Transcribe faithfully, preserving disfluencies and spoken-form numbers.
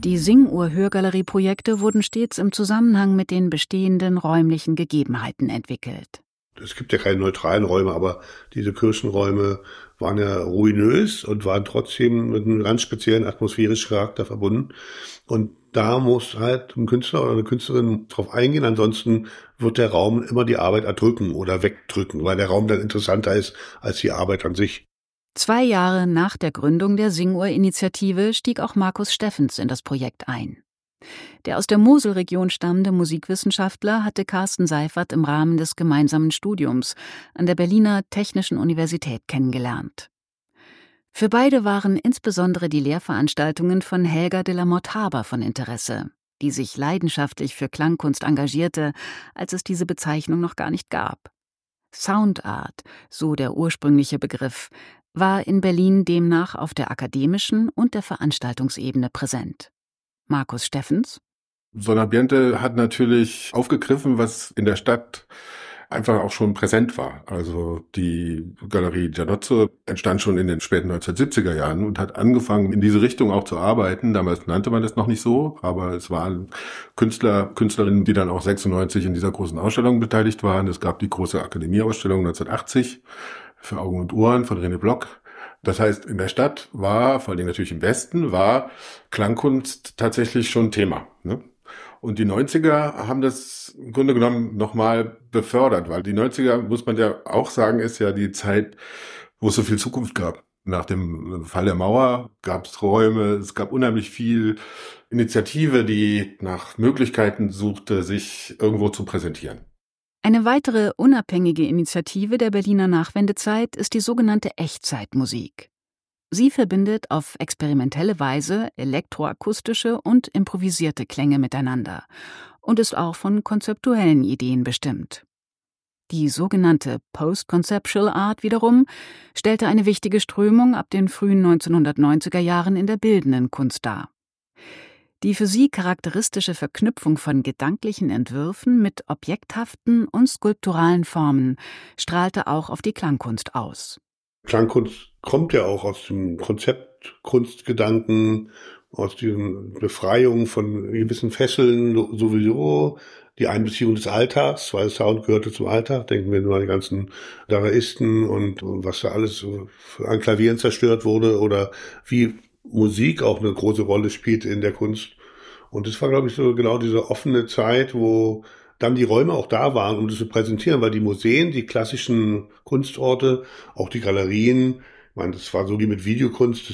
Die Singuhr-Hörgalerie-Projekte wurden stets im Zusammenhang mit den bestehenden räumlichen Gegebenheiten entwickelt. Es gibt ja keine neutralen Räume, aber diese Kirchenräume waren ja ruinös und waren trotzdem mit einem ganz speziellen atmosphärischen Charakter verbunden. Und da muss halt ein Künstler oder eine Künstlerin drauf eingehen, ansonsten wird der Raum immer die Arbeit erdrücken oder wegdrücken, weil der Raum dann interessanter ist als die Arbeit an sich. Zwei Jahre nach der Gründung der Singuhr-Initiative stieg auch Markus Steffens in das Projekt ein. Der aus der Moselregion stammende Musikwissenschaftler hatte Carsten Seifert im Rahmen des gemeinsamen Studiums an der Berliner Technischen Universität kennengelernt. Für beide waren insbesondere die Lehrveranstaltungen von Helga de la Motte-Haber von Interesse, die sich leidenschaftlich für Klangkunst engagierte, als es diese Bezeichnung noch gar nicht gab. Soundart, so der ursprüngliche Begriff, war in Berlin demnach auf der akademischen und der Veranstaltungsebene präsent. Markus Steffens? Sonambiente hat natürlich aufgegriffen, was in der Stadt einfach auch schon präsent war. Also die Galerie Giannozzo entstand schon in den späten neunzehnhundertsiebziger Jahren und hat angefangen, in diese Richtung auch zu arbeiten. Damals nannte man das noch nicht so, aber es waren Künstler, Künstlerinnen, die dann auch sechsundneunzig in dieser großen Ausstellung beteiligt waren. Es gab die große Akademieausstellung neunzehnhundertachtzig für Augen und Ohren von René Block. Das heißt, in der Stadt war, vor allem natürlich im Westen, war Klangkunst tatsächlich schon Thema, ne? Und die neunziger haben das im Grunde genommen nochmal befördert, weil die neunziger, muss man ja auch sagen, ist ja die Zeit, wo es so viel Zukunft gab. Nach dem Fall der Mauer gab es Räume, es gab unheimlich viel Initiative, die nach Möglichkeiten suchte, sich irgendwo zu präsentieren. Eine weitere unabhängige Initiative der Berliner Nachwendezeit ist die sogenannte Echtzeitmusik. Sie verbindet auf experimentelle Weise elektroakustische und improvisierte Klänge miteinander und ist auch von konzeptuellen Ideen bestimmt. Die sogenannte Post-Conceptual Art wiederum stellte eine wichtige Strömung ab den frühen neunzehnhundertneunziger Jahren in der bildenden Kunst dar. Die für sie charakteristische Verknüpfung von gedanklichen Entwürfen mit objekthaften und skulpturalen Formen strahlte auch auf die Klangkunst aus. Klangkunst kommt ja auch aus dem Konzeptkunstgedanken, aus diesen Befreiungen von gewissen Fesseln sowieso, die Einbeziehung des Alltags, weil Sound gehörte zum Alltag. Denken wir nur an die ganzen Dadaisten und, und was da alles an Klavieren zerstört wurde oder wie Musik auch eine große Rolle spielte in der Kunst. Und das war, glaube ich, so genau diese offene Zeit, wo dann die Räume auch da waren, um das zu präsentieren, weil die Museen, die klassischen Kunstorte, auch die Galerien, ich meine, das war so wie mit Videokunst,